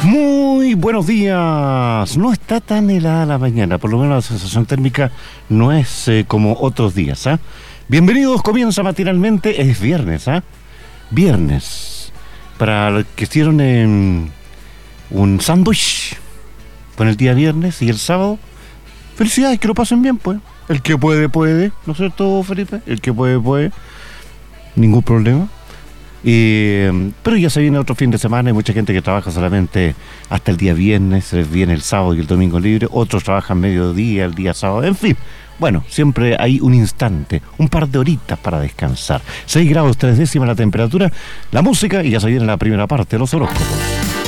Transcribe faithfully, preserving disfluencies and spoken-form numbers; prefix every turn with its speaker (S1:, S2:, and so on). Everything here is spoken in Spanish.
S1: Muy buenos días. No está tan helada la mañana, por lo menos la sensación térmica no es eh, como otros días, ¿ah? ¿eh? Bienvenidos, comienza matinalmente, es viernes, ¿ah? ¿eh? Viernes. Para los que hicieron eh, un sándwich con el día viernes y el sábado, felicidades, que lo pasen bien, pues. El que puede, puede, ¿no es cierto, Felipe? El que puede, puede. Ningún problema. Y, pero ya se viene otro fin de semana. Hay mucha gente que trabaja solamente hasta el día viernes, se les viene el sábado y el domingo libre, otros trabajan mediodía, el día sábado, en fin. Bueno, siempre hay un instante, un par de horitas para descansar. seis grados tres décimas la temperatura, la música, y ya se viene la primera parte de los horóscopos.